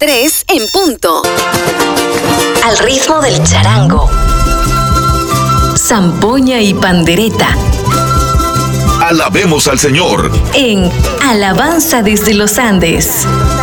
3 en punto. Al ritmo del charango, zampoña y pandereta. Alabemos al Señor En Alabanza desde los Andes.